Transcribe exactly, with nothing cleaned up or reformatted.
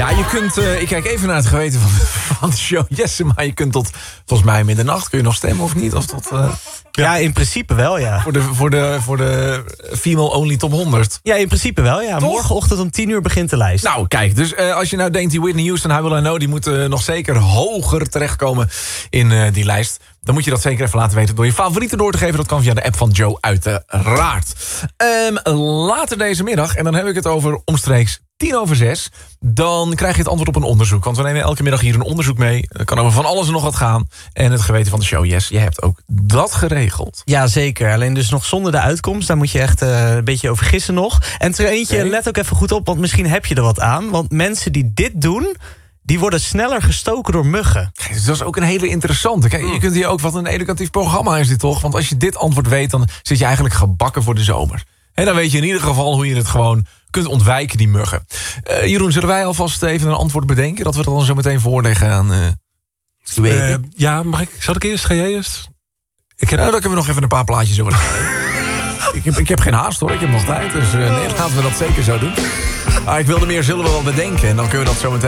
Ja, je kunt... Uh, ik kijk even naar het geweten van, van de show Jesse, maar je kunt tot, volgens mij middernacht, kun je nog stemmen of niet? Of tot, uh, ja, in principe wel, ja. Voor de, voor de, voor de Female Only Top honderd. Ja, in principe wel, ja. Toch? Morgenochtend om tien uur begint de lijst. Nou, kijk, dus uh, als je nou denkt, die Whitney Houston, How Will I Know, die moet uh, nog zeker hoger terechtkomen in uh, die lijst. Dan moet je dat zeker even laten weten door je favorieten door te geven. Dat kan via de app van Joe uiteraard. Um, later deze middag, en dan heb ik het over omstreeks tien over zes... dan krijg je het antwoord op een onderzoek. Want we nemen elke middag hier een onderzoek mee. Het kan over van alles en nog wat gaan. En het geweten van de show, yes, je hebt ook dat geregeld. Ja, zeker. Alleen dus nog zonder de uitkomst. Daar moet je echt uh, een beetje over gissen nog. En ter eentje, okay. Let ook even goed op, want misschien heb je er wat aan. Want mensen die dit doen, die worden sneller gestoken door muggen. Kijk, dus dat is ook een hele interessante. Kijk, je kunt hier ook, wat een educatief programma is dit toch? Want als je dit antwoord weet, dan zit je eigenlijk gebakken voor de zomer. En dan weet je in ieder geval hoe je het gewoon kunt ontwijken, die muggen. Uh, Jeroen, zullen wij alvast even een antwoord bedenken? Dat we dat dan zo meteen voorleggen aan uh, uh, Ja, mag ik? Zal ik eerst? Ga jij eerst? Ik heb, nou, dan kunnen we nog even een paar plaatjes over. ik, heb, ik heb geen haast hoor, ik heb nog tijd. Dus uh, nee, dan gaan we dat zeker zo doen. Maar ik wilde meer, zullen we wel bedenken. En dan kunnen we dat zo meteen